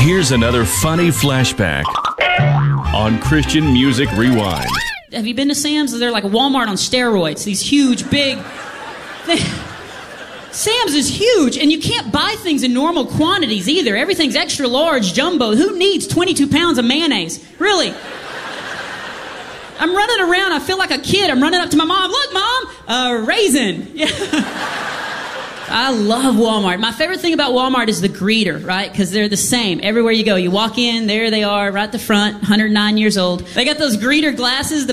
Here's another funny flashback on Christian Music Rewind. Have you been to Sam's? They're like a Walmart on steroids. These huge, big things. Sam's is huge, and you can't buy things in normal quantities either. Everything's extra large, jumbo. Who needs 22 pounds of mayonnaise? Really? I'm running around. I feel like a kid. I'm running up to my mom. Look, Mom, a raisin. Yeah. I love Walmart. My favorite thing about Walmart is the greeter, right? Because they're the same. Everywhere you go, you walk in, there they are, right at the front, 109 years old. They got those greeter glasses,